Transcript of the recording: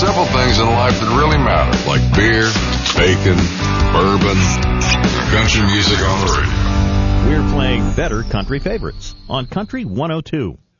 simple things in life that really matter, like beer, bacon, bourbon, country music on the radio. We're playing better country favorites on Country 102.